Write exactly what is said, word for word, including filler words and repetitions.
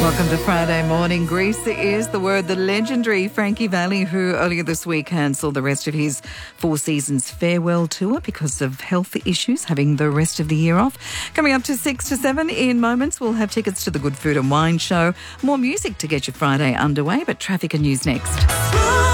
Welcome to Friday Morning. Greece is the word. The legendary Frankie Valli, who earlier this week cancelled the rest of his Four Seasons farewell tour because of health issues, having the rest of the year off. Coming up to six to seven in moments, we'll have tickets to the Good Food and Wine Show. More music to get your Friday underway, but traffic and news next.